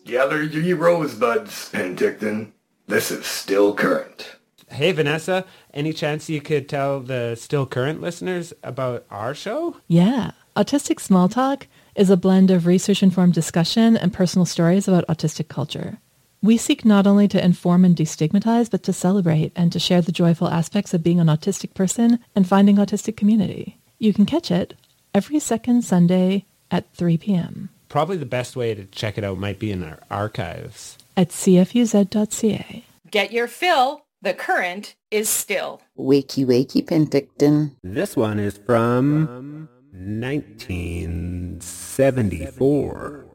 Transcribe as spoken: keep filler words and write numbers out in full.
Gather ye rosebuds, Penticton. This is still current. Hey, Vanessa, any chance you could tell the still current listeners about our show? Yeah. Autistic Small Talk is a blend of research-informed discussion and personal stories about autistic culture. We seek not only to inform and destigmatize, but to celebrate and to share the joyful aspects of being an autistic person and finding autistic community. You can catch it every second Sunday at three p.m. Probably the best way to check it out might be in our archives. At c f u z dot c a. Get your fill. The current is still. Wakey, wakey, Penticton. This one is from nineteen seventy-four.